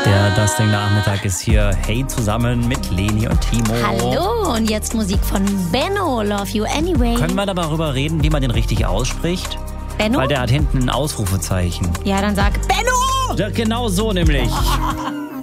Der Dusting-Nachmittag ist hier. Hey, zusammen mit Leni und Timo. Hallo, und jetzt Musik von Benno, Love You Anyway. Können wir darüber reden, wie man den richtig ausspricht? Benno? Weil der hat hinten ein Ausrufezeichen. Ja, dann sag Benno! Ja, genau so nämlich.